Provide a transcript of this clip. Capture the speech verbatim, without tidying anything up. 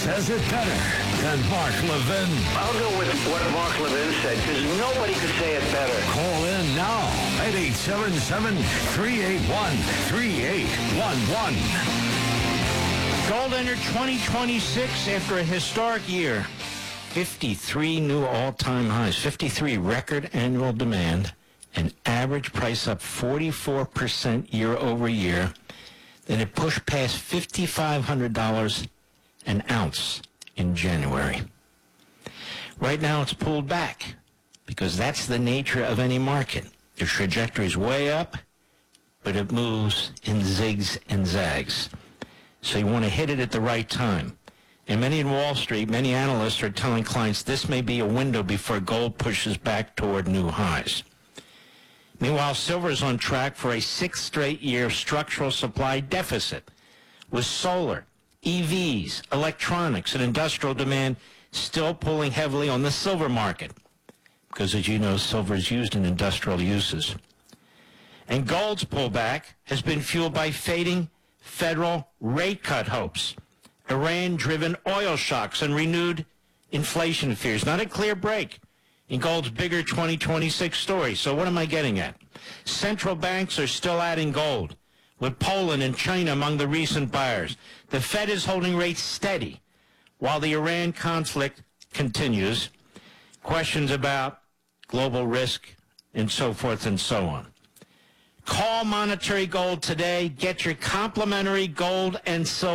Says it better than Mark Levin. I'll go with what Mark Levin said, because nobody could say it better. Call in now at eight seven seven, three eight one, three eight one one. Gold entered twenty twenty-six after a historic year. fifty-three new all-time highs, fifty-three record annual demand, an average price up forty-four percent year over year. Then it pushed past five thousand five hundred dollars an ounce in January. Right now it's pulled back because that's the nature of any market. The trajectory is way up, but it moves in zigs and zags. So you want to hit it at the right time. And many in Wall Street, many analysts are telling clients this may be a window before gold pushes back toward new highs. Meanwhile, silver is on track for a sixth straight year of structural supply deficit, with solar, E Vs, electronics, and industrial demand still pulling heavily on the silver market, because as you know, silver is used in industrial uses. And gold's pullback has been fueled by fading federal rate cut hopes, Iran-driven oil shocks, and renewed inflation fears. Not a clear break in gold's bigger twenty twenty-six story. So what am I getting at? Central banks are still adding gold, with Poland and China among the recent buyers. The Fed is holding rates steady while the Iran conflict continues. Questions about global risk and so forth and so on. Call Monetary Gold today. Get your complimentary gold and silver